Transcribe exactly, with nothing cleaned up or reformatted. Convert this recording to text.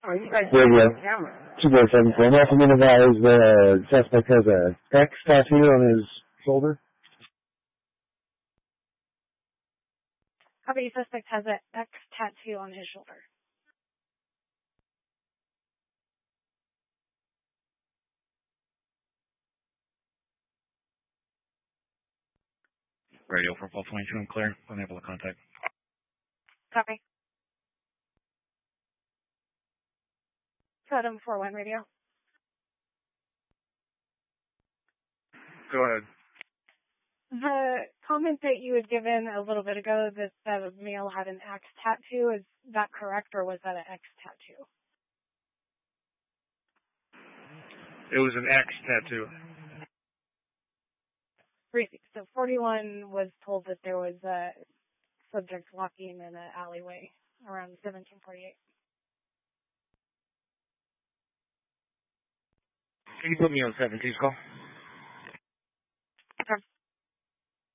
Oh, you guys Radio. on camera. two four seven four. Now, from advised the suspect has a X tattoo on his shoulder. Copy, suspect has an X tattoo on his shoulder. Radio for Paul twenty-two and clear. Unable to contact. Copy. Adam four one radio. Go ahead. The comment that you had given a little bit ago that the male had an X tattoo, is that correct, or was that an X tattoo? It was an X tattoo. So forty-one was told that there was a subject walking in an alleyway around seventeen forty-eight. Can you put me on seventeen call?